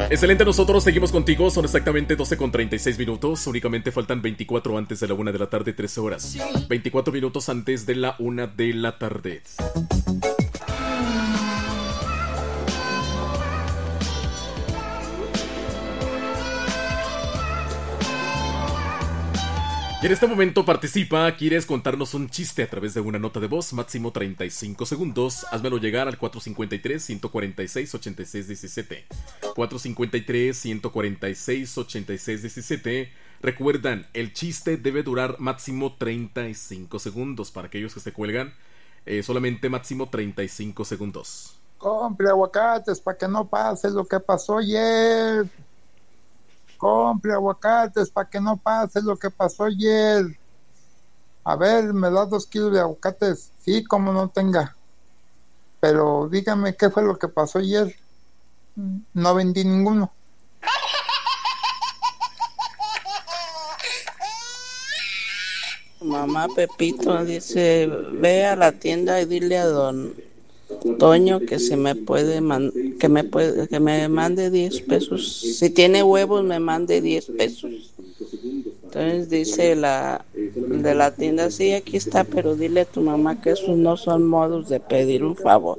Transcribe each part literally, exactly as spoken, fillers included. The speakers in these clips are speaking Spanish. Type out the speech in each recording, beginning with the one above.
Excelente, nosotros seguimos contigo. Son exactamente doce con treinta y seis minutos. Únicamente faltan veinticuatro antes de la una de la tarde, trece horas. veinticuatro minutos antes de la una de la tarde. Y en este momento participa. ¿Quieres contarnos un chiste a través de una nota de voz? Máximo treinta y cinco segundos. Házmelo llegar al cuatro cinco tres, uno cuatro seis, ocho seis uno siete. cuatro cinco tres, uno cuatro seis, ocho seis uno siete. Recuerdan, el chiste debe durar máximo treinta y cinco segundos. Para aquellos que se cuelgan, eh, solamente máximo treinta y cinco segundos. Compre aguacates para que no pase lo que pasó ayer. Compre aguacates para que no pase lo que pasó ayer. A ver, ¿me da dos kilos de aguacates? Sí, como no tenga. Pero dígame, ¿qué fue lo que pasó ayer? No vendí ninguno. Mamá Pepito dice, ve a la tienda y dile a don Toño que se me puede man- que me puede que me mande diez pesos. Si tiene huevos me mande diez pesos. Entonces dice la de la tienda, sí, aquí está, pero dile a tu mamá que esos no son modos de pedir un favor.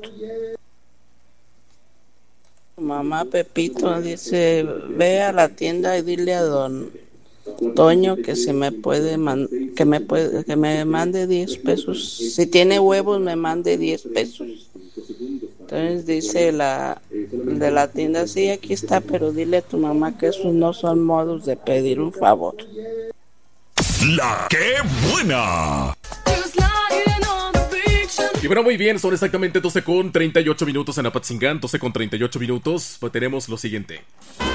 Mamá Pepito dice, ve a la tienda y dile a don Toño que se me puede man- que me puede que me mande diez pesos. Si tiene huevos me mande diez pesos. Entonces dice la de la tienda, sí, aquí está, pero dile a tu mamá que esos no son modos de pedir un favor. La que buena. Y bueno, muy bien, son exactamente doce con treinta y ocho minutos en Apatzingán, doce con treinta y ocho minutos. Pues tenemos lo siguiente.